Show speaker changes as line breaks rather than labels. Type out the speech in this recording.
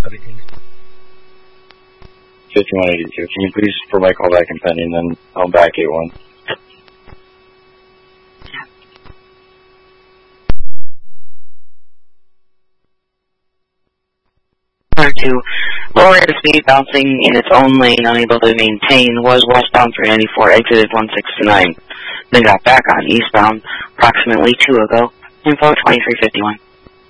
everything.
5182. Can you please provide callback and pending, then I'll back 81.
To lower rate of speed, bouncing in its own lane, unable to maintain, was westbound 394, exited 169. Then got back on eastbound approximately 2 ago, info 2351.